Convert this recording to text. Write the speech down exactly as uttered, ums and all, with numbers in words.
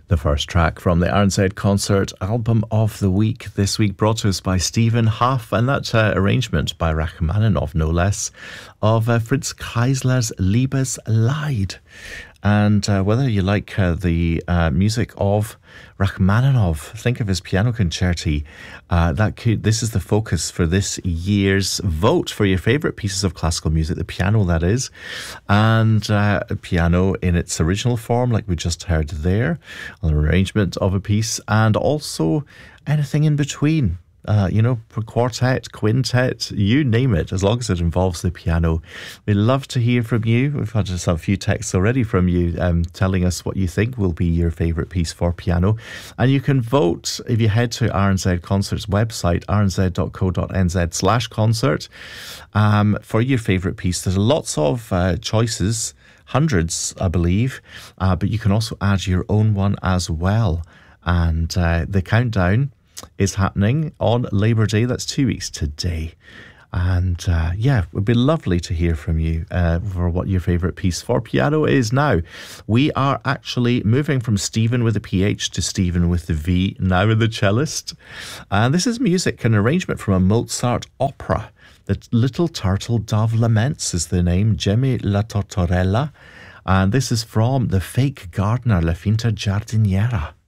The first track from the R N Z Concert Album of the Week, this week brought to us by Stephen Huff, and that uh, arrangement by Rachmaninoff, no less, of uh, Fritz Kreisler's Liebeslied. And uh, whether you like uh, the uh, music of Rachmaninoff, think of his piano concerti. Uh, that could, this is the focus for this year's vote for your favourite pieces of classical music, the piano that is, and uh, piano in its original form, like we just heard there, an arrangement of a piece, and also anything in between. Uh, you know, quartet, quintet, you name it, as long as it involves the piano. We'd love to hear from you. We've had just a few texts already from you um, telling us what you think will be your favourite piece for piano. And you can vote if you head to R N Z Concert's website, r n z dot co dot n z slash concert, um, for your favourite piece. There's lots of uh, choices, hundreds, I believe, uh, but you can also add your own one as well. And uh, the countdown is happening on Labour Day. That's two weeks today. And uh, yeah, it would be lovely to hear from you uh, for what your favourite piece for piano is now. We are actually moving from Stephen with a P H to Stephen with the V, now with the cellist. And this is music, an arrangement from a Mozart opera. The Little Turtle Dove Laments is the name, Gemmi la Tortorella. And this is from The Fake Gardener, La Finta Giardiniera.